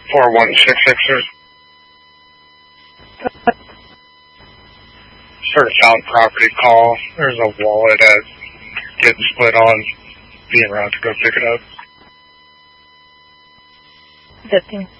4166, sir. For a found property call. There's a wallet that's getting split on. Being around to go pick it up. 15.